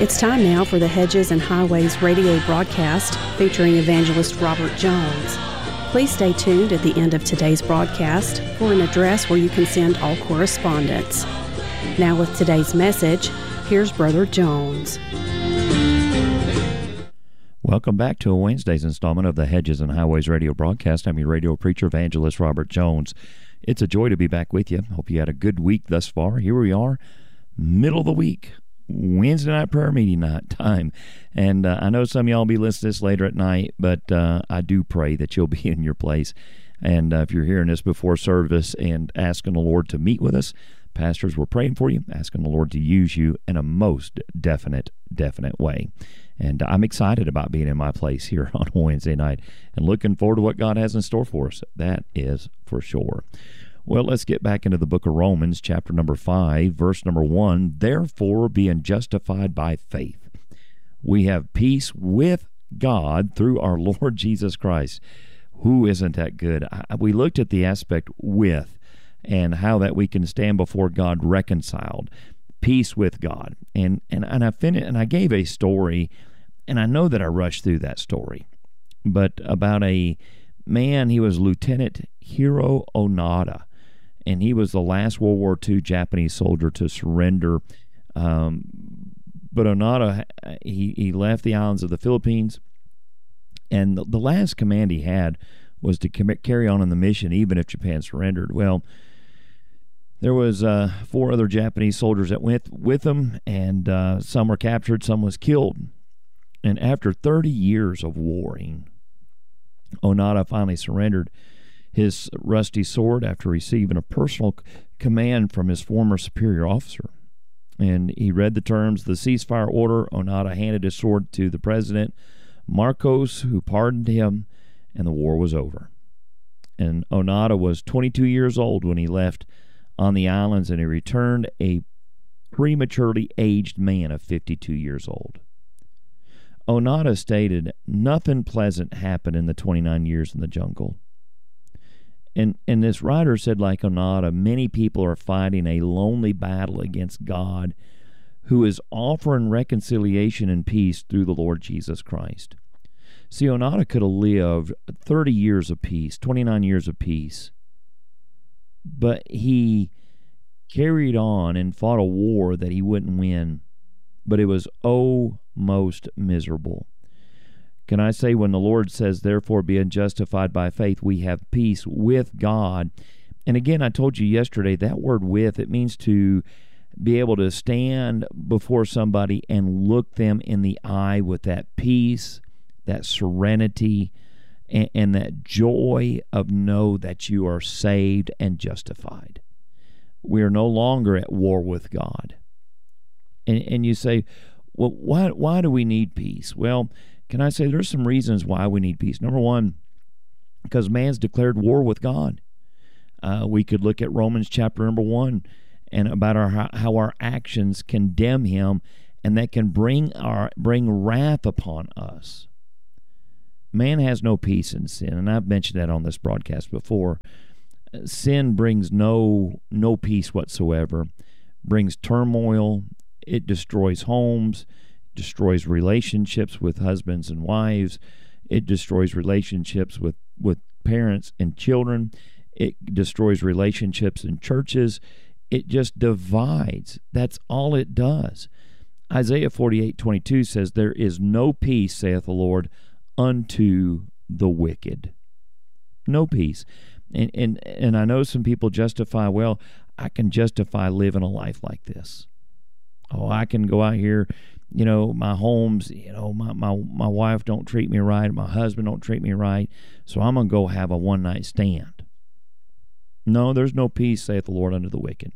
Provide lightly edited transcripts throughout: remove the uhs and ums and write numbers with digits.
It's time now for the Hedges and Highways radio broadcast featuring evangelist Robert Jones. Please stay tuned at the end of today's broadcast for an address where you can send all correspondence. Now with today's message, here's Brother Jones. Welcome back to a Wednesday's installment of the Hedges and Highways radio broadcast. I'm your radio preacher, evangelist Robert Jones. It's a joy to be back with you. Hope you had a good week thus far. Here we are, middle of the week, Wednesday night prayer meeting night time. And I know some of y'all will be listening to this later at night, but I do pray that you'll be in your place. And if you're hearing this before service and asking the Lord to meet with us, pastors, we're praying for you, asking the Lord to use you in a most definite way. And I'm excited about being in my place here on Wednesday night and looking forward to what God has in store for us. That is for sure. Well, let's get back into the book of Romans, chapter number 5, verse number 1. Therefore, being justified by faith, we have peace with God through our Lord Jesus Christ. Who isn't that good? We looked at the aspect with and how that we can stand before God reconciled, peace with God. And I gave a story, and I know that I rushed through that story, but about a man, he was Lieutenant Hiro Onoda, and he was the last World War II Japanese soldier to surrender. But Onoda, he left the islands of the Philippines, and the last command he had was to carry on in the mission even if Japan surrendered. Well, there was 4 other Japanese soldiers that went with him, and some were captured, some was killed. And after 30 years of warring, Onoda finally surrendered his rusty sword after receiving a personal command from his former superior officer. And he read the terms of the ceasefire order. Onoda handed his sword to the president, Marcos, who pardoned him, and the war was over. And Onoda was 22 years old when he left on the islands, and he returned a prematurely aged man of 52 years old. Onoda stated, "Nothing pleasant happened in the 29 years in the jungle." And this writer said, like Onoda, many people are fighting a lonely battle against God, who is offering reconciliation and peace through the Lord Jesus Christ. See, Onoda could have lived 30 years of peace, 29 years of peace, but he carried on and fought a war that he wouldn't win, but it was most miserable. Can I say, when the Lord says, therefore being justified by faith, we have peace with God. And again, I told you yesterday, that word with, it means to be able to stand before somebody and look them in the eye with that peace, that serenity, and that joy of know that you are saved and justified. We are no longer at war with God. And you say, well, why do we need peace? Well, can I say there's some reasons why we need peace. Number one, because man's declared war with God. We could look at Romans chapter number 1 and about how our actions condemn him, and that can bring wrath upon us. Man has no peace in sin, and I've mentioned that on this broadcast before. Sin brings no peace whatsoever, brings turmoil, it destroys homes, destroys relationships with husbands and wives, it destroys relationships with parents and children, it destroys relationships in churches, it just divides. That's all it does. Isaiah 48:22 says, there is no peace, saith the Lord, unto the wicked. No peace. And I know some people justify, well, I can justify living a life like this. Oh, I can go out here, my homes, my wife don't treat me right, my husband don't treat me right, so I'm going to go have a one-night stand. No, there's no peace, saith the Lord, unto the wicked.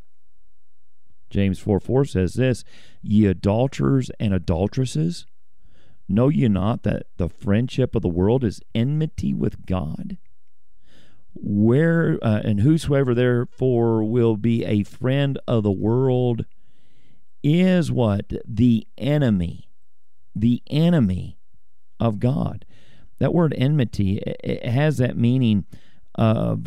James 4:4 says this, ye adulterers and adulteresses, know ye not that the friendship of the world is enmity with God? And whosoever therefore will be a friend of the world is what? The enemy of God. That word enmity, it has that meaning of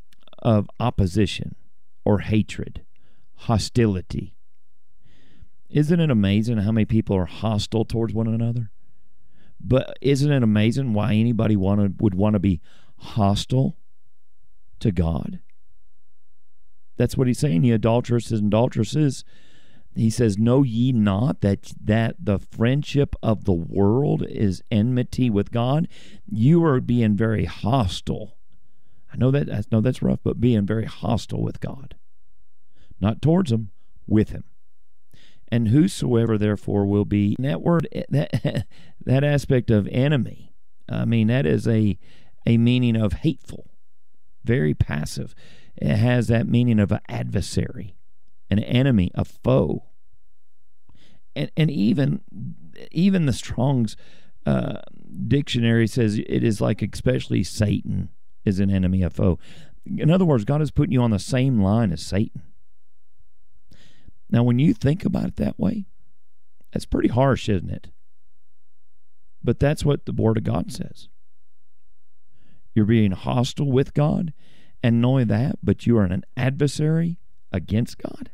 opposition or hatred, hostility. Isn't it amazing how many people are hostile towards one another? But isn't it amazing why anybody would want to be hostile to God? That's what he's saying. The adulteresses and adulteresses, he says, know ye not that the friendship of the world is enmity with God? You are being very hostile. I know that's rough, but being very hostile with God. Not towards him, with him. And whosoever therefore will be, that word, that aspect of enemy, I mean, that is a meaning of hateful, very passive. It has that meaning of an adversary, an enemy, a foe. And even the Strong's dictionary says it is like, especially Satan is an enemy, a foe. In other words, God is putting you on the same line as Satan. Now, when you think about it that way, that's pretty harsh, isn't it? But that's what the Word of God says. You're being hostile with God, and not only that, but you are an adversary against God.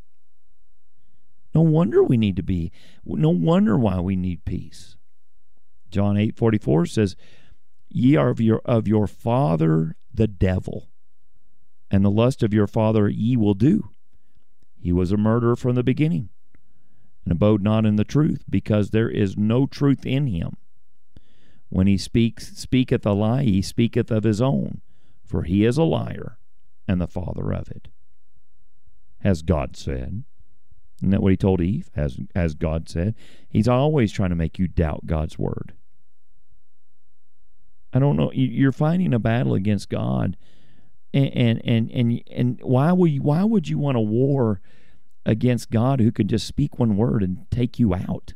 No wonder why we need peace. John 8:44 says, ye are of your father the devil, and the lust of your father ye will do. He was a murderer from the beginning, and abode not in the truth, because there is no truth in him. When he speaketh a lie, he speaketh of his own, for he is a liar, and the father of it. Has God said? Isn't that what he told Eve? As God said. He's always trying to make you doubt God's word. I don't know. You're fighting a battle against God, and why would you want a war against God who can just speak one word and take you out?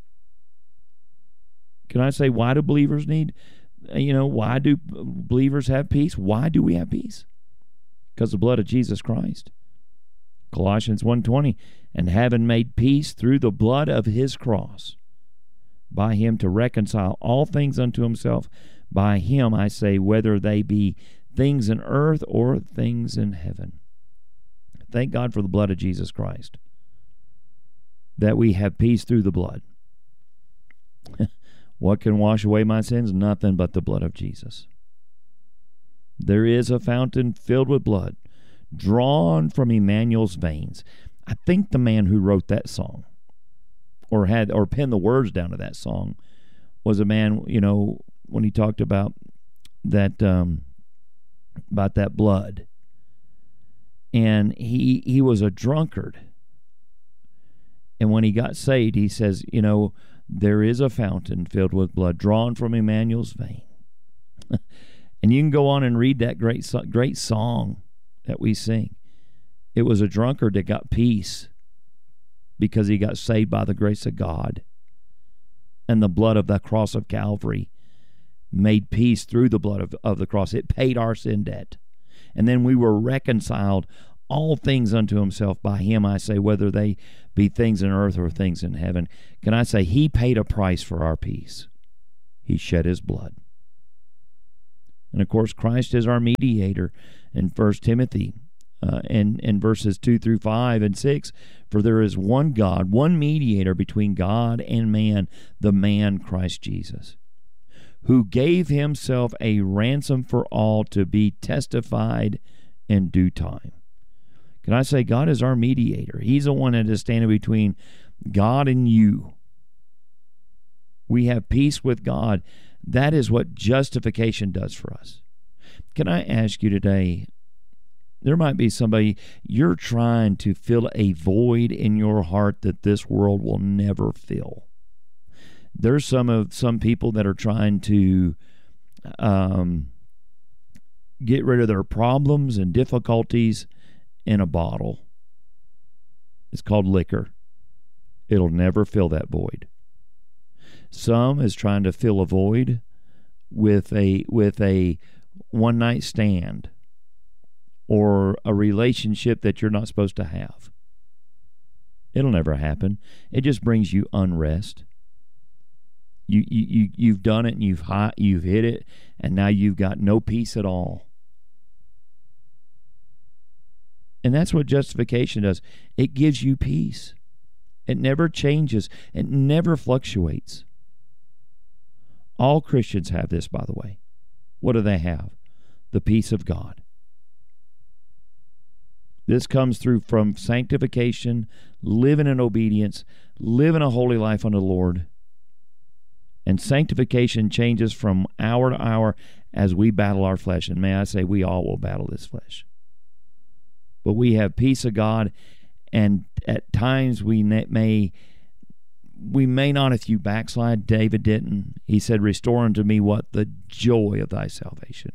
Can I say, why do believers why do believers have peace? Why do we have peace? Because of the blood of Jesus Christ. Colossians 1:20, and having made peace through the blood of his cross, by him to reconcile all things unto himself. By him, I say, whether they be things in earth or things in heaven. Thank God for the blood of Jesus Christ, that we have peace through the blood. What can wash away my sins? Nothing but the blood of Jesus. There is a fountain filled with blood, drawn from Emmanuel's veins. I think the man who wrote that song, or penned the words down to that song, was a man, when he talked about that blood. And he was a drunkard. And when he got saved, he says, there is a fountain filled with blood drawn from Emmanuel's vein. And you can go on and read that great song that we sing. It was a drunkard that got peace because he got saved by the grace of God. And the blood of the cross of Calvary made peace through the blood of the cross. It paid our sin debt. And then we were reconciled, all things unto himself. By him, I say, whether they be things in earth or things in heaven. Can I say, he paid a price for our peace. He shed his blood. And of course, Christ is our mediator in 1 Timothy in verses 2 through 5 and 6. For there is one God, one mediator between God and man, the man Christ Jesus, who gave himself a ransom for all, to be testified in due time. Can I say, God is our mediator? He's the one that is standing between God and you. We have peace with God. That is what justification does for us. Can I ask you today, there might be somebody, you're trying to fill a void in your heart that this world will never fill. There's some people that are trying to get rid of their problems and difficulties in a bottle. It's called liquor. It'll never fill that void. Some is trying to fill a void with a one night stand or a relationship that you're not supposed to have. It'll never happen. It just brings you unrest. You've done it and you've hit it, and now you've got no peace at all. And that's what justification does. It gives you peace. It never changes. It never fluctuates. All Christians have this, by the way. What do they have? The peace of God. This comes through from sanctification, living in obedience, living a holy life unto the Lord. And sanctification changes from hour to hour as we battle our flesh. And may I say, we all will battle this flesh. But we have peace of God, and at times we may not, if you backslide. David didn't. He said, restore unto me what? The joy of thy salvation.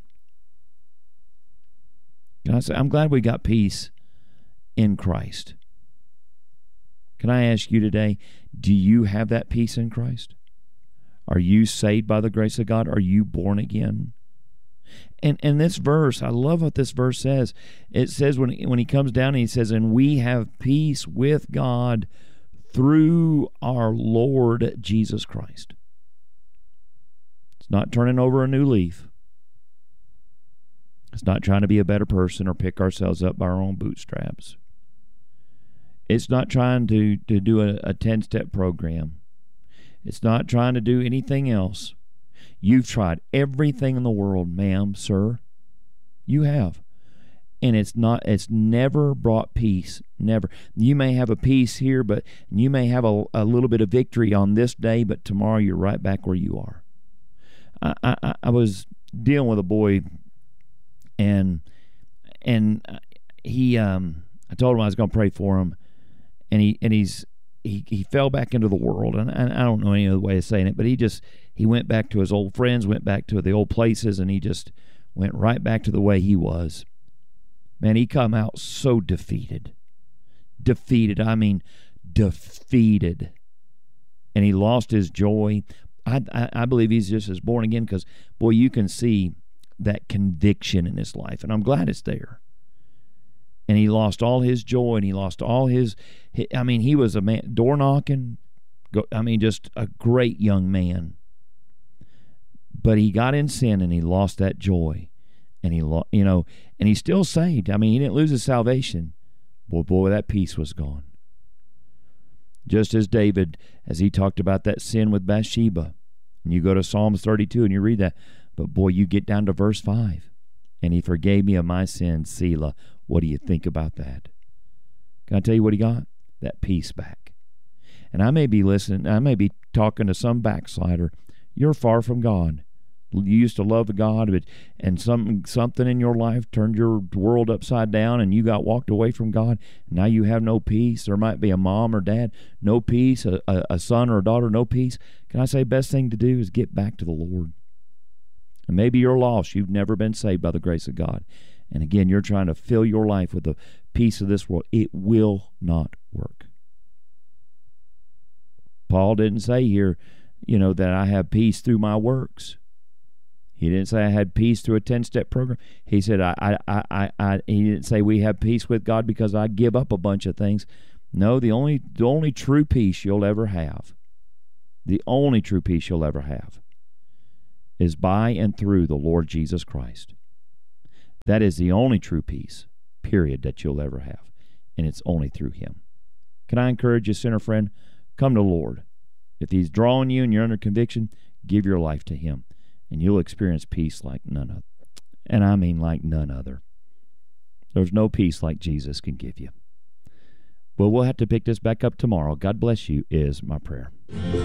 Can I say, I'm glad we got peace in Christ. Can I ask you today, do you have that peace in Christ? Are you saved by the grace of God? Are you born again? And this verse, I love what this verse says. It says when he comes down and he says, and we have peace with God through our Lord Jesus Christ. It's not turning over a new leaf. It's not trying to be a better person or pick ourselves up by our own bootstraps. It's not trying to do a 10-step program. It's not trying to do anything else. You've tried everything in the world, ma'am, sir. You have. And it's never brought peace. Never. You may have a peace here, but you may have a little bit of victory on this day, but tomorrow you're right back where you are. I was dealing with a boy, and he I told him I was going to pray for him, and he fell back into the world, and I don't know any other way of saying it, but he went back to his old friends, went back to the old places, and he just went right back to the way he was. Man, he come out so defeated. I mean, defeated. And he lost his joy. I believe he's just as born again because, boy, you can see that conviction in his life, and I'm glad it's there. And he lost all his joy, and he lost all his he was a man, door knocking, just a great young man. But he got in sin, and he lost that joy. And and he's still saved. He didn't lose his salvation. Boy, that peace was gone. Just as David, as he talked about that sin with Bathsheba. And you go to Psalms 32 and you read that. But boy, you get down to verse 5. And he forgave me of my sins, Selah. What do you think about that? Can I tell you what he got? That peace back. And I may be listening, I may be talking to some backslider. You're far from God. You used to love God, and something in your life turned your world upside down, and you got walked away from God. Now you have no peace. There might be a mom or dad, no peace, a son or a daughter, no peace. Can I say best thing to do is get back to the Lord? And maybe you're lost. You've never been saved by the grace of God. And again, you're trying to fill your life with the peace of this world. It will not work. Paul didn't say here, that I have peace through my works. He didn't say I had peace through a 10-step program. He said he didn't say we have peace with God because I give up a bunch of things. No, the only true peace you'll ever have, is by and through the Lord Jesus Christ. That is the only true peace, period, that you'll ever have. And it's only through Him. Can I encourage you, sinner friend? Come to the Lord. If He's drawing you and you're under conviction, give your life to Him. And you'll experience peace like none other. And I mean like none other. There's no peace like Jesus can give you. Well, we'll have to pick this back up tomorrow. God bless you is my prayer.